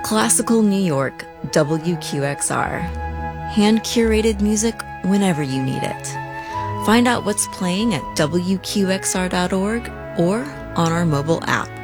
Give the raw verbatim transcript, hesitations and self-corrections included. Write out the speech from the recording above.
Classical New York, W Q X R. Hand-curated music whenever you need it. Find out what's playing at W Q X R dot org or on our mobile app.